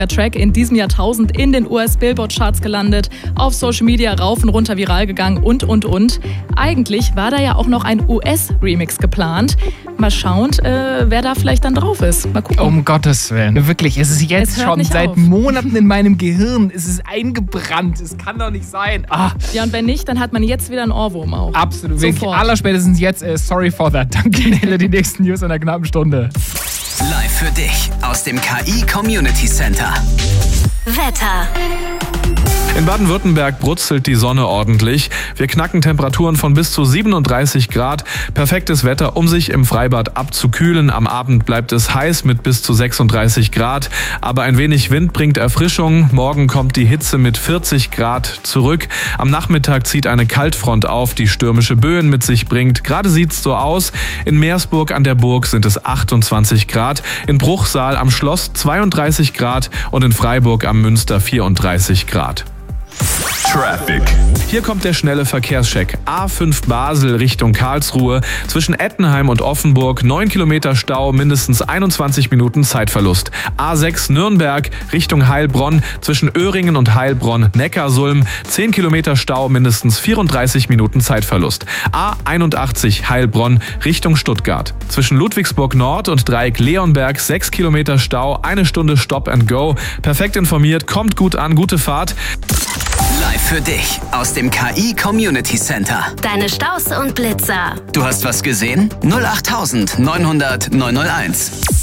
Der Track in diesem Jahrtausend in den US-Billboard-Charts gelandet, auf Social Media rauf und runter viral gegangen und. Eigentlich war da ja auch noch ein US-Remix geplant. Mal schauen, wer da vielleicht dann drauf ist. Mal gucken. Um Gottes Willen. Wirklich, es ist jetzt schon seit Monaten in meinem Gehirn. Es ist eingebrannt. Es kann doch nicht sein. Ja, und wenn nicht, dann hat man jetzt wieder einen Ohrwurm auch. Absolut. Wirklich, allerspätestens jetzt. Sorry for that. Danke, Nele. Die nächsten News in einer knappen Stunde. Live für dich aus dem KI Community Center. Wetter. In Baden-Württemberg brutzelt die Sonne ordentlich. Wir knacken Temperaturen von bis zu 37 Grad. Perfektes Wetter, um sich im Freibad abzukühlen. Am Abend bleibt es heiß mit bis zu 36 Grad. Aber ein wenig Wind bringt Erfrischung. Morgen kommt die Hitze mit 40 Grad zurück. Am Nachmittag zieht eine Kaltfront auf, die stürmische Böen mit sich bringt. Gerade sieht's so aus. In Meersburg an der Burg sind es 28 Grad. In Bruchsal am Schloss 32 Grad und in Freiburg am Münster 34 Grad. Traffic. Hier kommt der schnelle Verkehrscheck. A5 Basel Richtung Karlsruhe. Zwischen Ettenheim und Offenburg 9 Kilometer Stau, mindestens 21 Minuten Zeitverlust. A6 Nürnberg Richtung Heilbronn. Zwischen Öhringen und Heilbronn Neckarsulm 10 Kilometer Stau, mindestens 34 Minuten Zeitverlust. A81 Heilbronn Richtung Stuttgart. Zwischen Ludwigsburg Nord und Dreieck Leonberg 6 Kilometer Stau, 1 Stunde Stop and Go. Perfekt informiert, kommt gut an, gute Fahrt. Live für dich aus dem KI Community Center. Deine Staus und Blitzer. Du hast was gesehen? 08900 901.